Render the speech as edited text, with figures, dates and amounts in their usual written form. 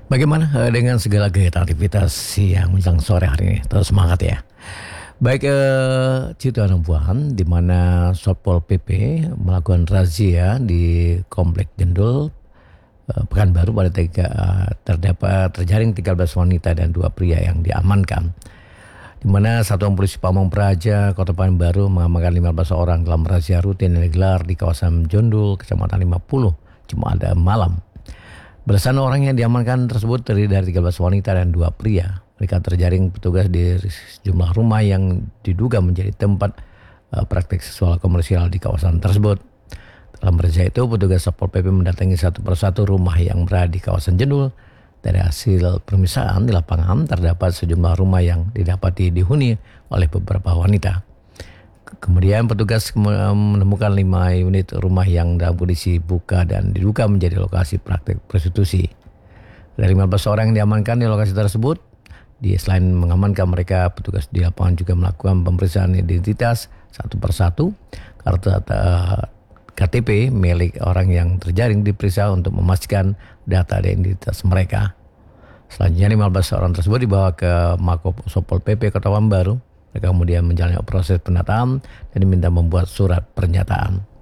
Bagaimana dengan segala kegiatan aktivitas yang menjelang sore hari ini? Terus semangat ya. Baik, Cito Anompuan, di mana Satpol PP melakukan razia di Komplek Jendul Pekanbaru pada terdapat terjaring 13 wanita dan 2 pria yang diamankan. Di mana Satuan Polisi Pamong Praja Kota Pekanbaru mengamankan 15 orang dalam razia rutin yang digelar di kawasan Jondul, Kecamatan 50, Jumat malam. Belasan orang yang diamankan tersebut terdiri dari 13 wanita dan 2 pria. Mereka terjaring petugas di sejumlah rumah yang diduga menjadi tempat praktik seksual komersial di kawasan tersebut. Dalam razia itu, petugas Satpol PP mendatangi satu persatu rumah yang berada di kawasan Jendul. Dari hasil pemeriksaan di lapangan, terdapat sejumlah rumah yang didapati dihuni oleh beberapa wanita. Kemudian petugas menemukan 5 unit rumah yang dalam kondisi buka dan diduga menjadi lokasi praktik prostitusi. Dari 15 orang yang diamankan di lokasi tersebut, selain mengamankan mereka, petugas di lapangan juga melakukan pemeriksaan identitas satu persatu. Kartu KTP milik orang yang terjaring diperiksa untuk memastikan data identitas mereka. Selanjutnya 15 orang tersebut dibawa ke Mako Satpol PP Kota Pekanbaru. Mereka kemudian menjalani proses pendataan dan diminta membuat surat pernyataan.